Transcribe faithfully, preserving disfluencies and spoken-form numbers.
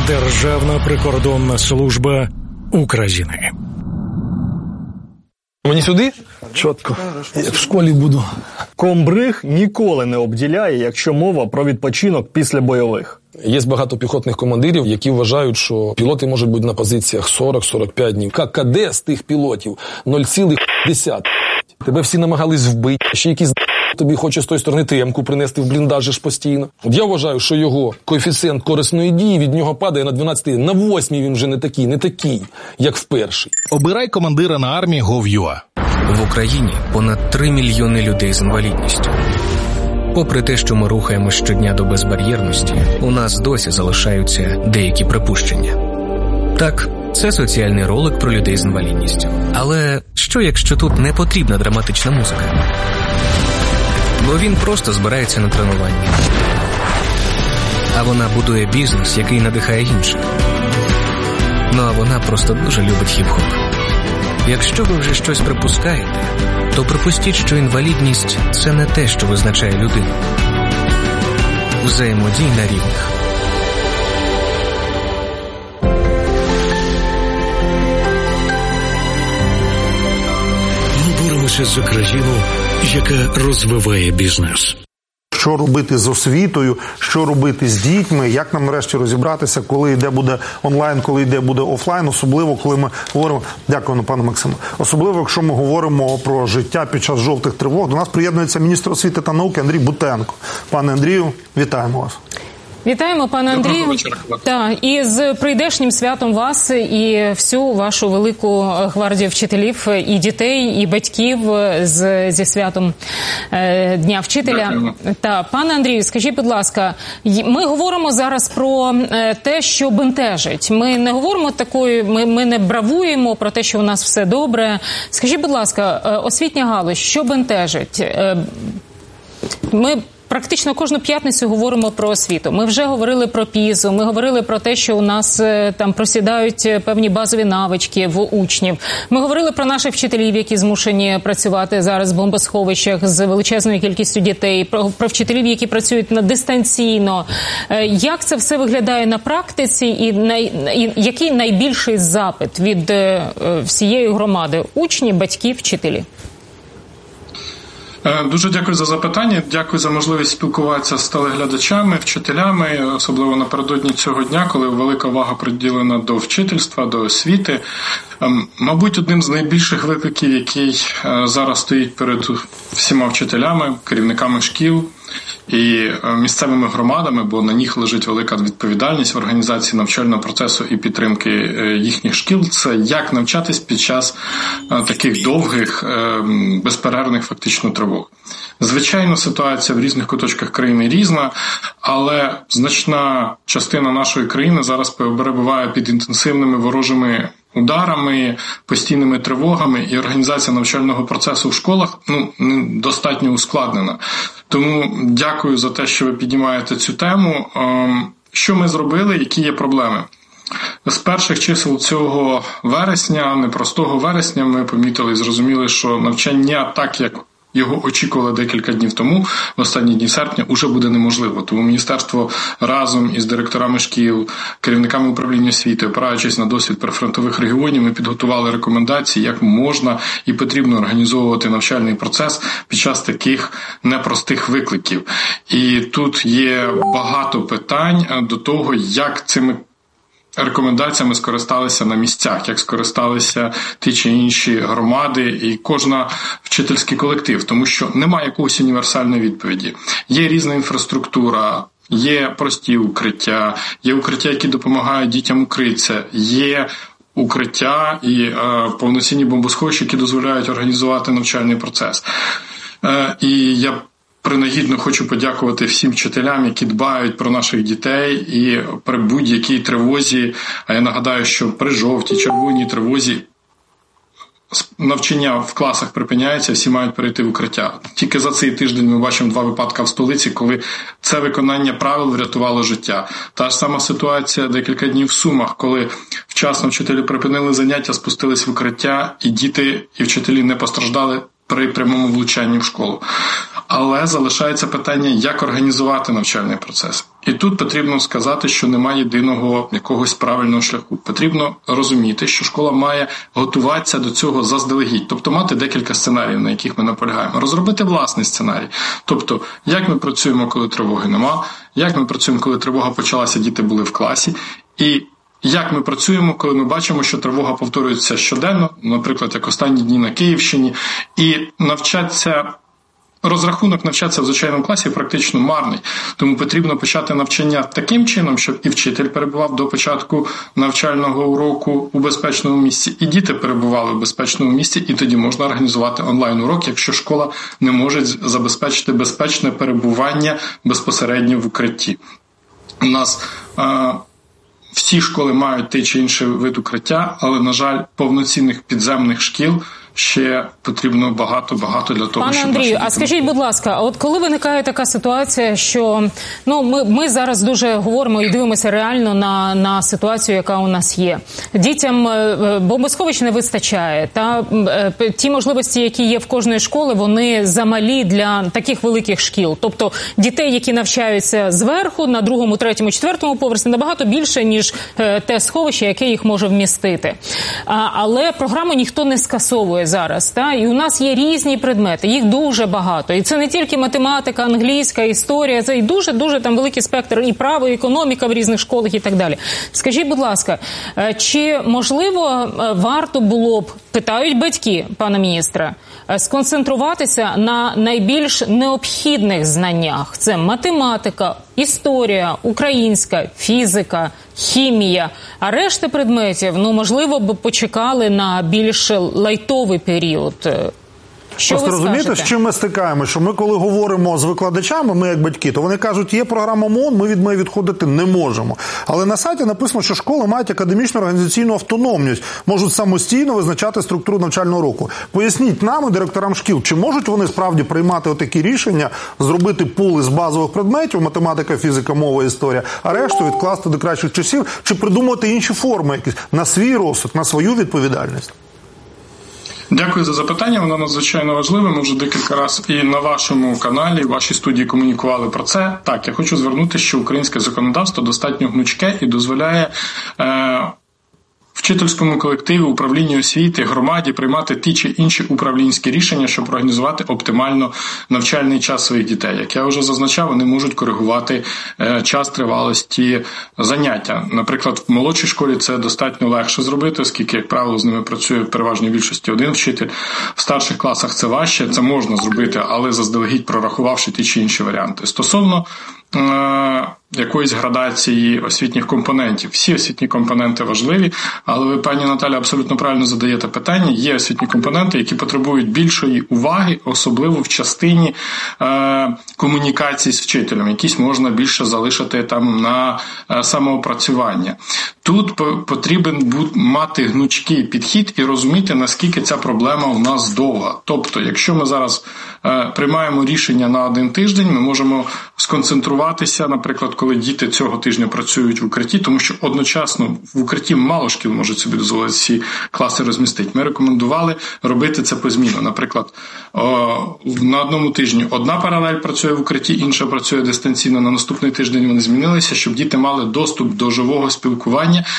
Державна прикордонна служба України. Мені сюди? Чітко. Як в школі буду. Комбриг ніколи не обділяє, якщо мова про відпочинок після бойових. Є багато піхотних командирів, які вважають, що пілоти можуть бути на позиціях сорок-сорок п'ять днів. ККД з тих пілотів нуль цілих десять. Тебе всі намагались вбити, ще якісь тобі хоче з тої сторони темку принести в бліндаж ж постійно. От я вважаю, що його коефіцієнт корисної дії від нього падає на дванадцять, на восьмій він вже не такий, не такий, як в перший. Обирай командира на армії точка гов точка ю а. В Україні понад три мільйони людей з інвалідністю. Попри те, що ми рухаємось щодня до безбар'єрності, у нас досі залишаються деякі припущення. Так, це соціальний ролик про людей з інвалідністю. Але що, якщо тут не потрібна драматична музика? Бо він просто збирається на тренування. А вона будує бізнес, який надихає інших. Ну а вона просто дуже любить хіп-хоп. Якщо ви вже щось припускаєте, то припустіть, що інвалідність – це не те, що визначає людину. Взаємодій на рівних. Ми боремося за країну, яка розвиває бізнес. Що робити з освітою, що робити з дітьми, як нам нарешті розібратися, коли йде буде онлайн, коли йде буде офлайн, особливо, коли ми говоримо, дякую, пане Максиме, особливо, якщо ми говоримо про життя під час жовтих тривог. До нас приєднується міністр освіти та науки Андрій Бутенко. Пане Андрію, вітаємо вас. Вітаємо, пане Андрію. Так, і з прийдешнім святом вас і всю вашу велику гвардію вчителів, і дітей, і батьків з, зі святом е, Дня вчителя. Та, пане Андрію, скажіть, будь ласка, ми говоримо зараз про те, що бентежить. Ми не говоримо такої, ми, ми не бравуємо про те, що у нас все добре. Скажіть, будь ласка, освітня галузь, що бентежить? Ми практично кожну п'ятницю говоримо про освіту. Ми вже говорили про пізу, ми говорили про те, що у нас там просідають певні базові навички в учнів. Ми говорили про наших вчителів, які змушені працювати зараз в бомбосховищах з величезною кількістю дітей, про, про вчителів, які працюють на дистанційно. Як це все виглядає на практиці і, най, і який найбільший запит від всієї громади? Учні, батьки, вчителі? Дуже дякую за запитання, дякую за можливість спілкуватися з телеглядачами, вчителями, особливо напередодні цього дня, коли велика увага приділена до вчительства, до освіти. Мабуть, одним з найбільших викликів, який зараз стоїть перед всіма вчителями, керівниками шкіл і місцевими громадами, бо на них лежить велика відповідальність в організації навчального процесу і підтримки їхніх шкіл, це як навчатись під час таких довгих, безперервних фактично тривог. Звичайно, ситуація в різних куточках країни різна, але значна частина нашої країни зараз перебуває під інтенсивними ворожими ударами, постійними тривогами, і організація навчального процесу в школах ну, достатньо ускладнена. Тому дякую за те, що ви піднімаєте цю тему. Що ми зробили, які є проблеми? З перших чисел цього вересня, непростого вересня, ми помітили і зрозуміли, що навчання так, як його очікували декілька днів тому, в останні дні серпня, уже буде неможливо. Тому міністерство разом із директорами шкіл, керівниками управління освіти, опираючись на досвід прифронтових регіонів, ми підготували рекомендації, як можна і потрібно організовувати навчальний процес під час таких непростих викликів. І тут є багато питань до того, як цими рекомендаціями скористалися на місцях, як скористалися ті чи інші громади і кожна вчительський колектив, тому що немає якогось універсальної відповіді. Є різна інфраструктура, є прості укриття, є укриття, які допомагають дітям укритися, є укриття і е, повноцінні бомбосховища, які дозволяють організувати навчальний процес. Е, і я принагідно хочу подякувати всім вчителям, які дбають про наших дітей і при будь-якій тривозі, а я нагадаю, що при жовтій, червоній тривозі навчання в класах припиняється, всі мають перейти в укриття. Тільки за цей тиждень ми бачимо два випадки в столиці, коли це виконання правил врятувало життя. Та ж сама ситуація декілька днів в Сумах, коли вчасно вчителі припинили заняття, спустились в укриття, і діти, і вчителі не постраждали при прямому влучанні в школу. Але залишається питання, як організувати навчальний процес. І тут потрібно сказати, що немає єдиного якогось правильного шляху. Потрібно розуміти, що школа має готуватися до цього заздалегідь, тобто мати декілька сценаріїв, на яких ми наполягаємо. Розробити власний сценарій. Тобто, як ми працюємо, коли тривоги нема, як ми працюємо, коли тривога почалася, діти були в класі, і як ми працюємо, коли ми бачимо, що тривога повторюється щоденно, наприклад, як останні дні на Київщині, і навчатися, розрахунок навчатися в звичайному класі практично марний. Тому потрібно почати навчання таким чином, щоб і вчитель перебував до початку навчального уроку у безпечному місці, і діти перебували в безпечному місці, і тоді можна організувати онлайн-урок, якщо школа не може забезпечити безпечне перебування безпосередньо в укритті. У нас е- всі школи мають той чи інший вид укриття, але, на жаль, повноцінних підземних шкіл ще потрібно багато-багато для того, Пане щоб... Андрію, наші а скажіть, будь ласка, а от коли виникає така ситуація, що ну ми, ми зараз дуже говоримо і дивимося реально на, на ситуацію, яка у нас є. Дітям бомбосховищ не вистачає, та ті можливості, які є в кожної школи, вони замалі для таких великих шкіл. Тобто дітей, які навчаються зверху, на другому, третьому, четвертому поверсі, набагато більше, ніж те сховище, яке їх може вмістити. А, але програму ніхто не скасовує зараз, та? І у нас є різні предмети, їх дуже багато. І це не тільки математика, англійська, історія, це і дуже-дуже там великий спектр і право, і економіка в різних школах і так далі. Скажіть, будь ласка, чи можливо варто було б, питають батьки, пана міністра, сконцентруватися на найбільш необхідних знаннях? Це математика, історія, українська, фізика, хімія, а решта предметів, ну, можливо, б почекали на більш лайтовий період. Що Просто ви розумієте, скажете? з чим ми стикаємося? Що ми, коли говоримо з викладачами, ми як батьки, то вони кажуть, є програма МОН, ми від неї відходити не можемо. Але на сайті написано, що школи мають академічну організаційну автономність, можуть самостійно визначати структуру навчального року. Поясніть нам, директорам шкіл, чи можуть вони справді приймати отакі рішення, зробити пул із базових предметів, математика, фізика, мова, історія, а решту відкласти до кращих часів, чи придумати інші форми якісь на свій розсуд, на свою відповідальність? Дякую за запитання, воно надзвичайно важливе. Ми вже декілька разів і на вашому каналі, в вашій студії комунікували про це. Так, я хочу звернути, що українське законодавство достатньо гнучке і дозволяє е- вчительському колективі, управлінню освіти, громаді приймати ті чи інші управлінські рішення, щоб організувати оптимально навчальний час своїх дітей. Як я вже зазначав, вони можуть коригувати е, час тривалості заняття. Наприклад, в молодшій школі це достатньо легше зробити, оскільки, як правило, з ними працює в переважній більшості один вчитель. В старших класах це важче, це можна зробити, але заздалегідь прорахувавши ті чи інші варіанти. Стосовно е, якоїсь градації освітніх компонентів. Всі освітні компоненти важливі, але ви, пані Наталя, абсолютно правильно задаєте питання. Є освітні компоненти, які потребують більшої уваги, особливо в частині е, комунікації з вчителем. Якісь можна більше залишити там на е, самоопрацювання. Тут потрібен бути, мати гнучкий підхід і розуміти, наскільки ця проблема у нас довга. Тобто, якщо ми зараз е, приймаємо рішення на один тиждень, ми можемо сконцентруватися, наприклад, коли діти цього тижня працюють в укритті, тому що одночасно в укритті мало шкіл можуть собі дозволити всі класи розмістити. Ми рекомендували робити це позмінно. Наприклад, о, на одному тижні одна паралель працює в укритті, інша працює дистанційно. На наступний тиждень вони змінилися, щоб діти мали доступ до живого спілкування